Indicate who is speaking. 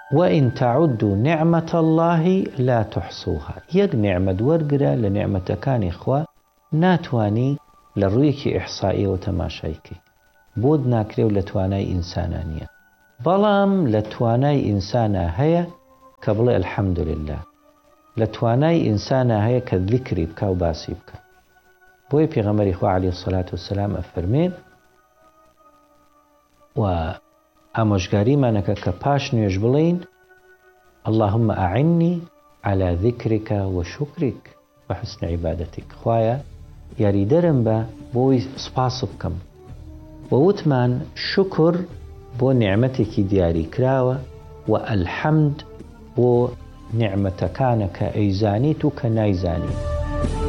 Speaker 1: وَإِن تَعُدُّوا نِعْمَةَ اللَّهِ لَا تُحْصُوهَا. یەک نعمەت وەرگرە لە نعمەتەکانی خوا ناتوانی لە ڕوویەکی ئیحسائیەوە تەماشایکەی. بۆت ناکرێ و لە توانای ئینسانە نییە. بەڵام لە توانای ئینسانە هەیە کە بڵێ الحەمدولله. لە توانای ئینسانە هەیە کە ذیکری بکە و باسی بکە. بۆیە پێغەمبەری خوا عەلەیهی سەڵات وەسەلام ئەفەرمێ و ئامۆژگاریمانەکە کە پاش نوێژ بڵێین اللهم أعني على ذكرك وشكرك وحسن عبادتك. خوایە یاریدەرم بە بۆی سپاس بکەم و وتمان شکر بۆ نعمەتێکی دیاری کراوە و الحەمد بۆ نعمەتەکانە کە ئەیزانیت و کە نایزانیت.